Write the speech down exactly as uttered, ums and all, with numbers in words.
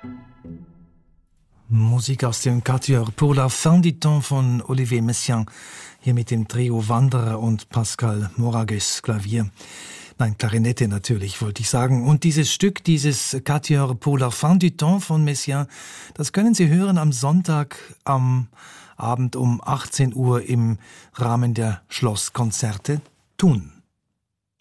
Musik aus dem Quatuor pour la fin du temps von Olivier Messiaen, hier mit dem Trio Wanderer und Pascal Moragues Klavier. Nein, Klarinette natürlich, wollte ich sagen. Und dieses Stück, dieses Quatuor pour la fin du temps von Messiaen, das können Sie hören am Sonntag am Abend um achtzehn Uhr im Rahmen der Schlosskonzerte Thun.